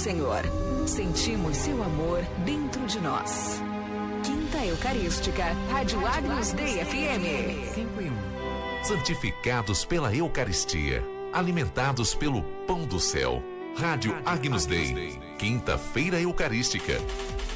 Senhor. Sentimos seu amor dentro de nós. Quinta Eucarística, Rádio Agnus Dei FM. 5 e 1. Santificados pela Eucaristia, alimentados pelo pão do céu. Rádio Agnus Dei, Quinta-feira Eucarística.